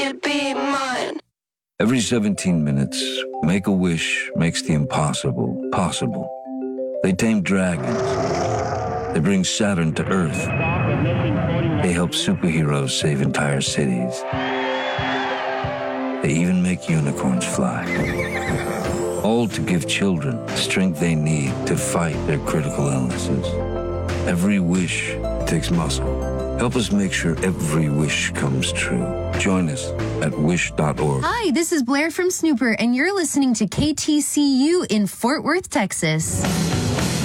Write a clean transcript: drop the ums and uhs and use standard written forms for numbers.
You'd be mine. Every 17 minutes, Make-A-Wish makes the impossible possible. They tame dragons. They bring Saturn to Earth. They help superheroes save entire cities. They even make unicorns fly. All to give children the strength they need to fight their critical illnesses. Every wish takes muscle. Help us make sure every wish comes true. Join us at wish.org. Hi, this is Blair from Snooper, and you're listening to KTCU in Fort Worth, Texas.